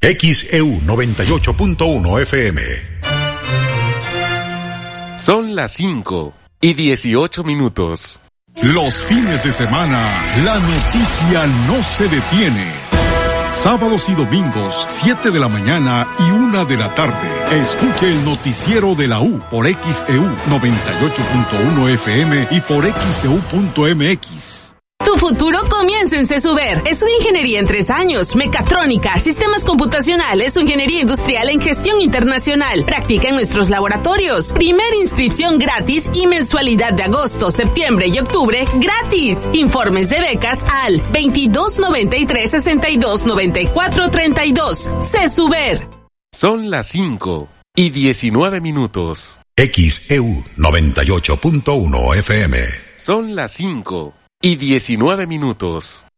XEU 98.1 FM. Son las 5:18. Los fines de semana, la noticia no se detiene. Sábados y domingos, 7 de la mañana y 1 de la tarde. Escuche el noticiero de la U por XEU 98.1 FM y por XEU.mx. Tu futuro comienza en CESUBER. Estudia ingeniería en 3 años, mecatrónica, sistemas computacionales o ingeniería industrial en gestión internacional. Practica en nuestros laboratorios. Primera inscripción gratis y mensualidad de agosto, septiembre y octubre gratis. Informes de becas al 2293-629432. CESUBER. Son las 5:19. XEU 98.1 FM. Son las 5:19.